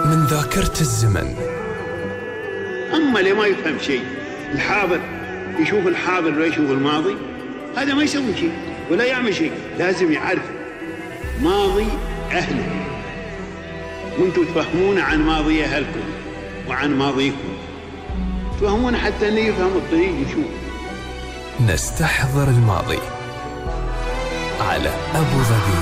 من ذاكرة الزمن. أما اللي ما يفهم شيء، الحاضر يشوف الحاضر ولا يشوف الماضي، هذا ما يسوي شيء ولا يعمل شيء. لازم يعرف ماضي أهله، وانتم تفهمون عن ماضي أهلكم وعن ماضيكم، تفهمون حتى أن يفهم الطريق يشوف. نستحضر الماضي على أبو ظبي.